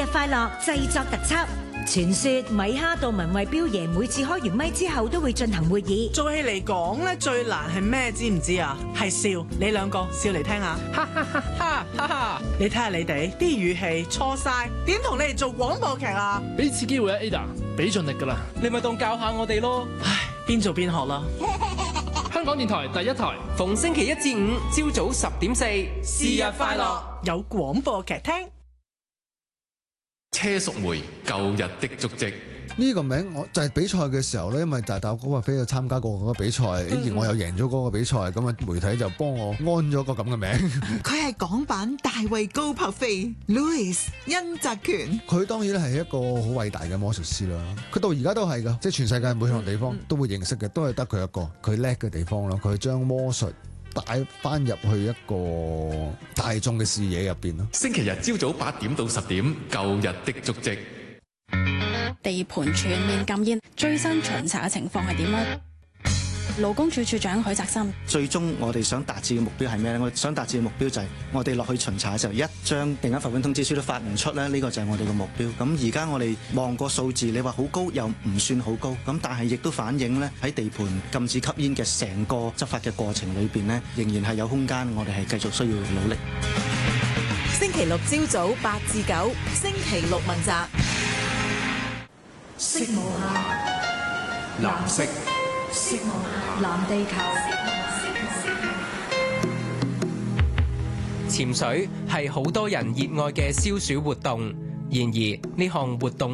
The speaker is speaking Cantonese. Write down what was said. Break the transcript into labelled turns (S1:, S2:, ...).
S1: 日快樂製作特輯。傳說米哈杜文慧彪爺每次開完咪之後都會進行會議。
S2: 做戲嚟講咧，最難係咩？知唔知啊？係笑。你兩個笑嚟聽下，哈哈哈哈哈哈！你睇下你哋啲語氣錯晒，點同你哋做廣播劇啊？
S3: 俾次機會啊 Ada， 俾盡力噶啦，
S4: 你咪當教下我哋咯。
S2: 唉，邊做邊學啦。
S3: 香港電台第一台，
S4: 逢星期一至五朝早10:4，是日快樂，
S2: 有廣播劇聽。
S5: 車淑梅舊日的足跡，
S6: 呢個名我就係比賽嘅時候咧，因為大嗰個飛有參加過嗰個比賽，而我又贏咗嗰個比賽，咁啊媒體就幫我安咗個咁嘅名。
S7: 佢係港版大衛高柏飛 Louis 殷澤權。
S6: 佢當然係一個好偉大嘅魔術師啦，佢到而家都係噶，即係全世界每項地方都會認識嘅，都係得佢一個，佢叻嘅地方咯，佢將魔術帶翻入去一個大眾嘅視野入邊咯。
S5: 星期日朝早8點到10點，舊日的足跡。
S8: 地盤全面禁煙，最新巡查嘅情況係點呢？勞工處處長許澤森，
S9: 最終我哋想達至嘅目標係咩呢？我想達至嘅目標就係我哋落去巡查嘅時候，一張定額罰款通知書都發唔出咧，呢個就係我哋嘅目標。咁而家我哋望個數字，你話好高又唔算好高，咁但係亦都反映呢，喺地盤禁止吸煙嘅成個執法嘅過程裏邊呢，仍然係有空間，我哋係繼續需要努力。
S10: 星期六朝早8至9，星期六問責。
S11: 色無限，藍色。色無限，藍地球。
S4: 潛水係好多人熱愛嘅消暑活動，然而呢項活動